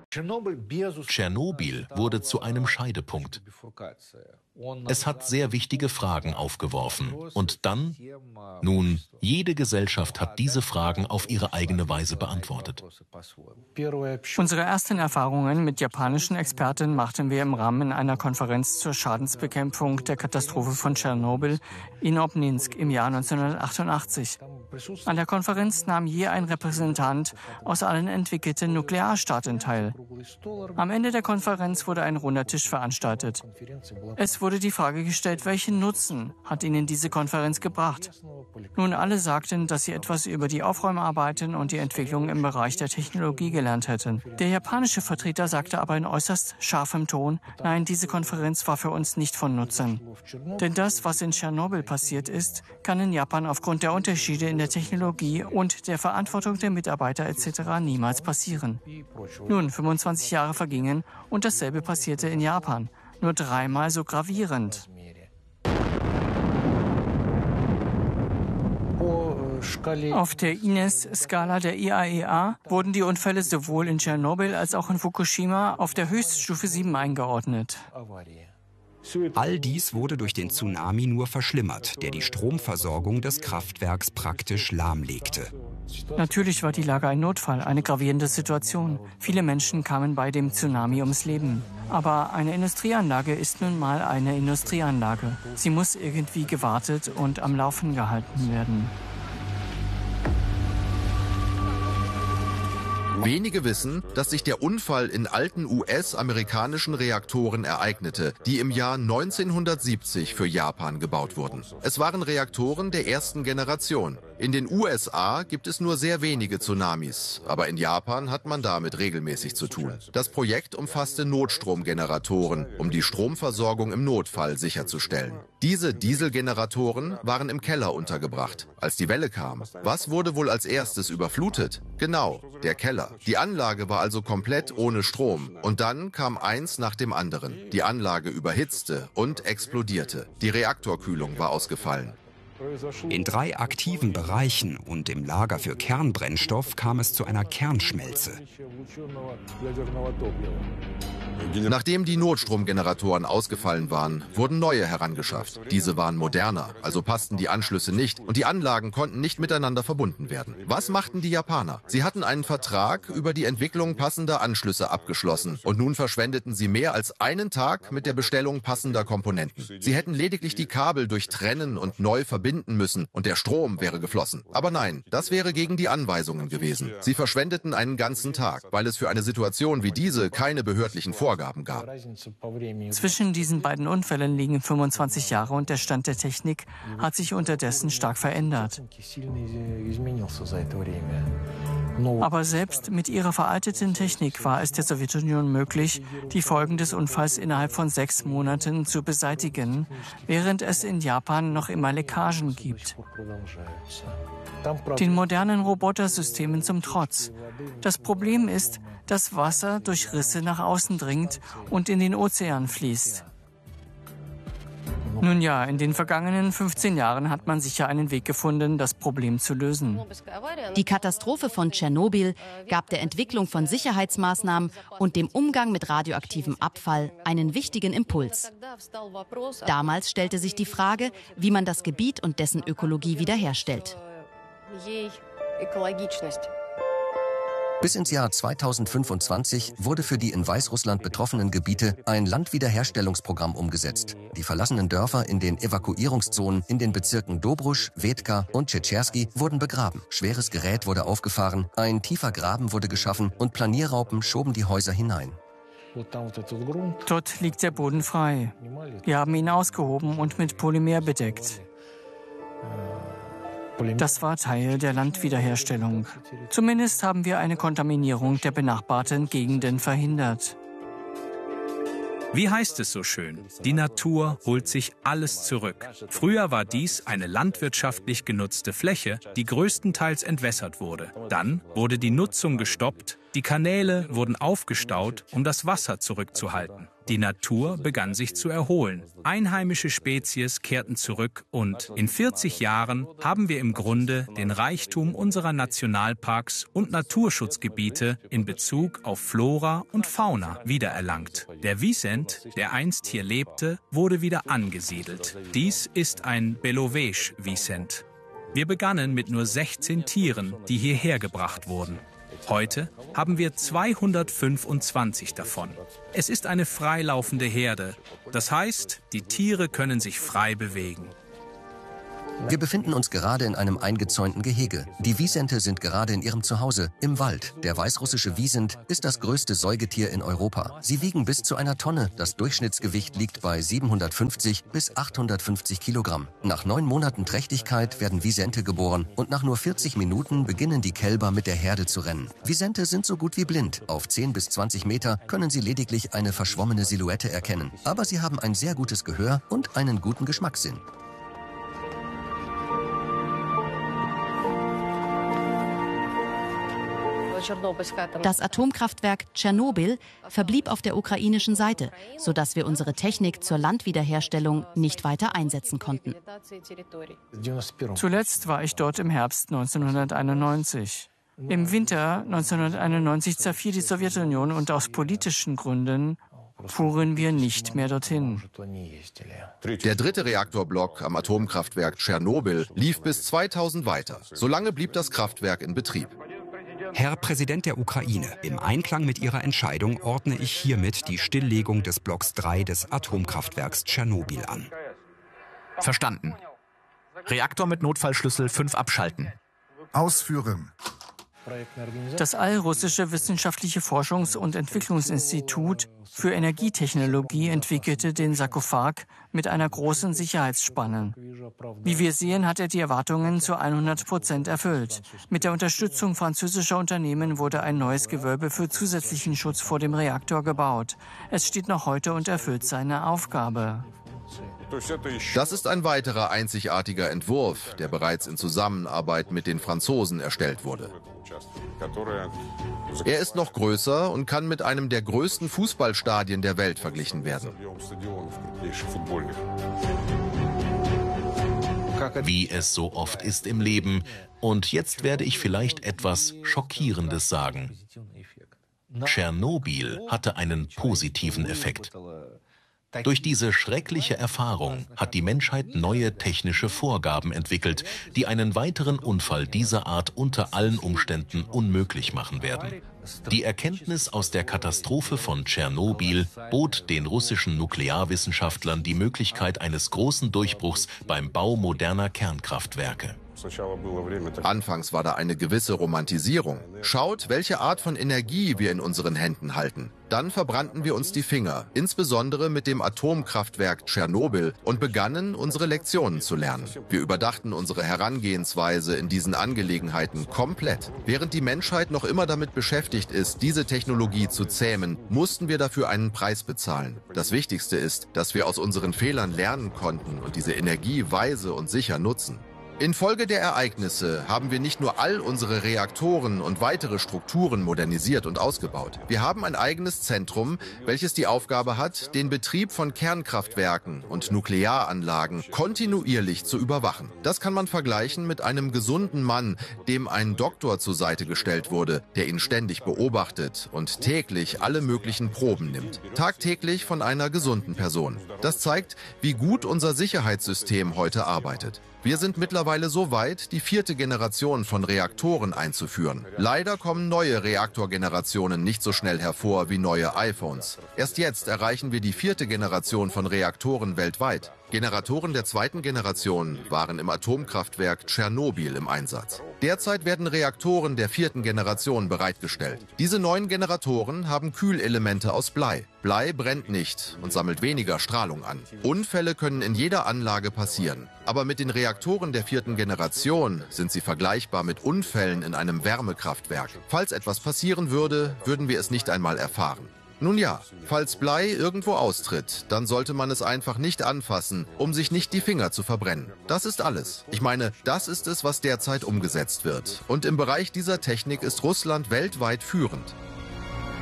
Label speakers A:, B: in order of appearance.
A: Tschernobyl wurde zu einem Scheidepunkt. Es hat sehr wichtige Fragen aufgeworfen. Und dann? Nun, jede Gesellschaft hat diese Fragen auf ihre eigene Weise beantwortet.
B: Unsere ersten Erfahrungen mit japanischen Experten machten wir im Rahmen einer Konferenz zur Schadensbekämpfung der Katastrophe von Tschernobyl in Obninsk im Jahr 1988. An der Konferenz nahm je ein Repräsentant aus allen entwickelten Nuklearstaaten teil. Am Ende der Konferenz wurde ein runder Tisch veranstaltet. Es wurde die Frage gestellt, welchen Nutzen hat Ihnen diese Konferenz gebracht? Nun, alle sagten, dass sie etwas über die Aufräumarbeiten und die Entwicklung im Bereich der Technologie gelernt hätten. Der japanische Vertreter sagte aber in äußerst scharfem Ton, nein, diese Konferenz war für uns nicht von Nutzen. Denn das, was in Tschernobyl passiert ist, kann in Japan aufgrund der Unterschiede in der Technologie und der Verantwortung der Mitarbeiter etc. niemals passieren. Nun, 25 Jahre vergingen und dasselbe passierte in Japan. Nur 3-mal so gravierend. Auf der INES-Skala der IAEA wurden die Unfälle sowohl in Tschernobyl als auch in Fukushima auf der Höchststufe 7 eingeordnet.
C: All dies wurde durch den Tsunami nur verschlimmert, der die Stromversorgung des Kraftwerks praktisch lahmlegte.
B: Natürlich war die Lage ein Notfall, eine gravierende Situation. Viele Menschen kamen bei dem Tsunami ums Leben. Aber eine Industrieanlage ist nun mal eine Industrieanlage. Sie muss irgendwie gewartet und am Laufen gehalten werden.
D: Wenige wissen, dass sich der Unfall in alten US-amerikanischen Reaktoren ereignete, die im Jahr 1970 für Japan gebaut wurden. Es waren Reaktoren der ersten Generation. In den USA gibt es nur sehr wenige Tsunamis, aber in Japan hat man damit regelmäßig zu tun. Das Projekt umfasste Notstromgeneratoren, um die Stromversorgung im Notfall sicherzustellen. Diese Dieselgeneratoren waren im Keller untergebracht. Als die Welle kam, was wurde wohl als erstes überflutet? Genau, der Keller. Die Anlage war also komplett ohne Strom. Und dann kam eins nach dem anderen. Die Anlage überhitzte und explodierte. Die Reaktorkühlung war ausgefallen.
C: In 3 aktiven Bereichen und im Lager für Kernbrennstoff kam es zu einer Kernschmelze.
D: Nachdem die Notstromgeneratoren ausgefallen waren, wurden neue herangeschafft. Diese waren moderner, also passten die Anschlüsse nicht und die Anlagen konnten nicht miteinander verbunden werden. Was machten die Japaner? Sie hatten einen Vertrag über die Entwicklung passender Anschlüsse abgeschlossen und nun verschwendeten sie mehr als einen Tag mit der Bestellung passender Komponenten. Sie hätten lediglich die Kabel durchtrennen und neu verbinden müssen und der Strom wäre geflossen. Aber nein, das wäre gegen die Anweisungen gewesen. Sie verschwendeten einen ganzen Tag, weil es für eine Situation wie diese keine behördlichen Vorgaben gab.
B: Zwischen diesen beiden Unfällen liegen 25 Jahre und der Stand der Technik hat sich unterdessen stark verändert. Aber selbst mit ihrer veralteten Technik war es der Sowjetunion möglich, die Folgen des Unfalls innerhalb von 6 Monaten zu beseitigen, während es in Japan noch immer Leckagen gibt. Den modernen Robotersystemen zum Trotz. Das Problem ist, dass Wasser durch Risse nach außen dringt und in den Ozean fließt. Nun ja, in den vergangenen 15 Jahren hat man sicher einen Weg gefunden, das Problem zu lösen.
E: Die Katastrophe von Tschernobyl gab der Entwicklung von Sicherheitsmaßnahmen und dem Umgang mit radioaktivem Abfall einen wichtigen Impuls. Damals stellte sich die Frage, wie man das Gebiet und dessen Ökologie wiederherstellt.
F: Bis ins Jahr 2025 wurde für die in Weißrussland betroffenen Gebiete ein Landwiederherstellungsprogramm umgesetzt. Die verlassenen Dörfer in den Evakuierungszonen in den Bezirken Dobrusch, Wetka und Tschetschersky wurden begraben. Schweres Gerät wurde aufgefahren, ein tiefer Graben wurde geschaffen und Planierraupen schoben die Häuser hinein.
B: Dort liegt der Boden frei. Wir haben ihn ausgehoben und mit Polymer bedeckt. Das war Teil der Landwiederherstellung. Zumindest haben wir eine Kontaminierung der benachbarten Gegenden verhindert.
G: Wie heißt es so schön? Die Natur holt sich alles zurück. Früher war dies eine landwirtschaftlich genutzte Fläche, die größtenteils entwässert wurde. Dann wurde die Nutzung gestoppt, Die Kanäle wurden aufgestaut, um das Wasser zurückzuhalten. Die Natur begann sich zu erholen. Einheimische Spezies kehrten zurück und in 40 Jahren haben wir im Grunde den Reichtum unserer Nationalparks und Naturschutzgebiete in Bezug auf Flora und Fauna wiedererlangt. Der Wisent, der einst hier lebte, wurde wieder angesiedelt. Dies ist ein Beloveš-Wisent. Wir begannen mit nur 16 Tieren, die hierher gebracht wurden. Heute haben wir 225 davon. Es ist eine freilaufende Herde. Das heißt, die Tiere können sich frei bewegen.
F: Wir befinden uns gerade in einem eingezäunten Gehege. Die Wisente sind gerade in ihrem Zuhause, im Wald. Der weißrussische Wisent ist das größte Säugetier in Europa. Sie wiegen bis zu 1 Tonne. Das Durchschnittsgewicht liegt bei 750 bis 850 Kilogramm. Nach 9 Monaten Trächtigkeit werden Wisente geboren und nach nur 40 Minuten beginnen die Kälber mit der Herde zu rennen. Wisente sind so gut wie blind. Auf 10 bis 20 Meter können sie lediglich eine verschwommene Silhouette erkennen. Aber sie haben ein sehr gutes Gehör und einen guten Geschmackssinn.
E: Das Atomkraftwerk Tschernobyl verblieb auf der ukrainischen Seite, sodass wir unsere Technik zur Landwiederherstellung nicht weiter einsetzen konnten.
B: Zuletzt war ich dort im Herbst 1991. Im Winter 1991 zerfiel die Sowjetunion und aus politischen Gründen fuhren wir nicht mehr dorthin.
D: Der 3. Reaktorblock am Atomkraftwerk Tschernobyl lief bis 2000 weiter. Solange blieb das Kraftwerk in Betrieb.
C: Herr Präsident der Ukraine, im Einklang mit Ihrer Entscheidung ordne ich hiermit die Stilllegung des Blocks 3 des Atomkraftwerks Tschernobyl an.
H: Verstanden. Reaktor mit Notfallschlüssel 5 abschalten.
I: Ausführen.
B: Das Allrussische Wissenschaftliche Forschungs- und Entwicklungsinstitut für Energietechnologie entwickelte den Sarkophag mit einer großen Sicherheitsspanne. Wie wir sehen, hat er die Erwartungen zu 100% erfüllt. Mit der Unterstützung französischer Unternehmen wurde ein neues Gewölbe für zusätzlichen Schutz vor dem Reaktor gebaut. Es steht noch heute und erfüllt seine Aufgabe.
D: Das ist ein weiterer einzigartiger Entwurf, der bereits in Zusammenarbeit mit den Franzosen erstellt wurde. Er ist noch größer und kann mit einem der größten Fußballstadien der Welt verglichen werden.
A: Wie es so oft ist im Leben. Und jetzt werde ich vielleicht etwas Schockierendes sagen. Tschernobyl hatte einen positiven Effekt. Durch diese schreckliche Erfahrung hat die Menschheit neue technische Vorgaben entwickelt, die einen weiteren Unfall dieser Art unter allen Umständen unmöglich machen werden. Die Erkenntnis aus der Katastrophe von Tschernobyl bot den russischen Nuklearwissenschaftlern die Möglichkeit eines großen Durchbruchs beim Bau moderner Kernkraftwerke.
D: Anfangs war da eine gewisse Romantisierung. Schaut, welche Art von Energie wir in unseren Händen halten. Dann verbrannten wir uns die Finger, insbesondere mit dem Atomkraftwerk Tschernobyl, und begannen, unsere Lektionen zu lernen. Wir überdachten unsere Herangehensweise in diesen Angelegenheiten komplett. Während die Menschheit noch immer damit beschäftigt ist, diese Technologie zu zähmen, mussten wir dafür einen Preis bezahlen. Das Wichtigste ist, dass wir aus unseren Fehlern lernen konnten und diese Energie weise und sicher nutzen. Infolge der Ereignisse haben wir nicht nur all unsere Reaktoren und weitere Strukturen modernisiert und ausgebaut. Wir haben ein eigenes Zentrum, welches die Aufgabe hat, den Betrieb von Kernkraftwerken und Nuklearanlagen kontinuierlich zu überwachen. Das kann man vergleichen mit einem gesunden Mann, dem ein Doktor zur Seite gestellt wurde, der ihn ständig beobachtet und täglich alle möglichen Proben nimmt. Tagtäglich von einer gesunden Person. Das zeigt, wie gut unser Sicherheitssystem heute arbeitet. Wir sind mittlerweile so weit, die 4. Generation von Reaktoren einzuführen. Leider kommen neue Reaktorgenerationen nicht so schnell hervor wie neue iPhones. Erst jetzt erreichen wir die 4. Generation von Reaktoren weltweit. Generatoren der 2. Generation waren im Atomkraftwerk Tschernobyl im Einsatz. Derzeit werden Reaktoren der 4. Generation bereitgestellt. Diese neuen Generatoren haben Kühlelemente aus Blei. Blei brennt nicht und sammelt weniger Strahlung an. Unfälle können in jeder Anlage passieren. Aber mit den Reaktoren der 4. Generation sind sie vergleichbar mit Unfällen in einem Wärmekraftwerk. Falls etwas passieren würde, würden wir es nicht einmal erfahren. Nun ja, falls Blei irgendwo austritt, dann sollte man es einfach nicht anfassen, um sich nicht die Finger zu verbrennen. Das ist alles. Ich meine, das ist es, was derzeit umgesetzt wird. Und im Bereich dieser Technik ist Russland weltweit führend.